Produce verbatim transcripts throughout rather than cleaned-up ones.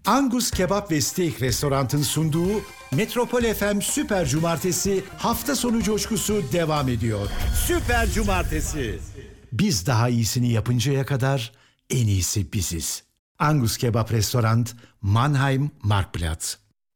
Angus Kebap ve Steak Restorant'ın sunduğu Metropol F M Süper Cumartesi hafta sonu coşkusu devam ediyor. Süper Cumartesi. Biz daha iyisini yapıncaya kadar en iyisi biziz. Angus Kebap Restorant, Mannheim, Marktplatz.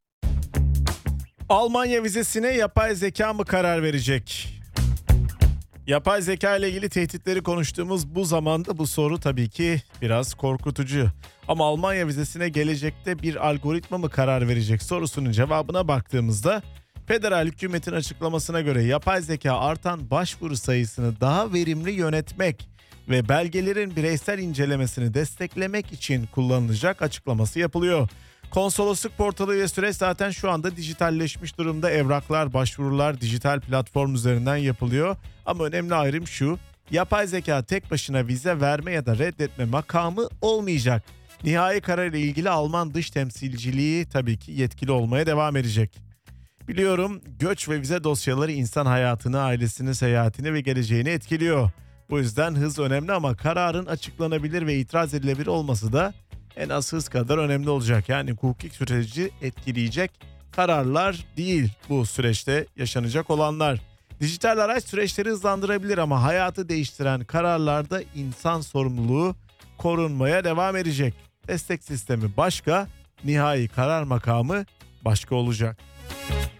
Almanya vizesine yapay zeka mı karar verecek? Yapay zeka ile ilgili tehditleri konuştuğumuz bu zamanda bu soru tabii ki biraz korkutucu. Ama Almanya vizesine gelecekte bir algoritma mı karar verecek sorusunun cevabına baktığımızda federal hükümetin açıklamasına göre yapay zeka artan başvuru sayısını daha verimli yönetmek ve belgelerin bireysel incelemesini desteklemek için kullanılacak açıklaması yapılıyor. Konsolosluk portalı ve süreç zaten şu anda dijitalleşmiş durumda. Evraklar, başvurular dijital platform üzerinden yapılıyor. Ama önemli ayrım şu: yapay zeka tek başına vize verme ya da reddetme makamı olmayacak. Nihai karar ile ilgili Alman dış temsilciliği tabii ki yetkili olmaya devam edecek. Biliyorum, göç ve vize dosyaları insan hayatını, ailesini, seyahatini ve geleceğini etkiliyor. Bu yüzden hız önemli ama kararın açıklanabilir ve itiraz edilebilir olması da en az hız kadar önemli olacak. Yani hukuki süreci etkileyecek kararlar değil bu süreçte yaşanacak olanlar. Dijital araç süreçleri hızlandırabilir ama hayatı değiştiren kararlarda insan sorumluluğu korunmaya devam edecek. Destek sistemi başka, nihai karar makamı başka olacak.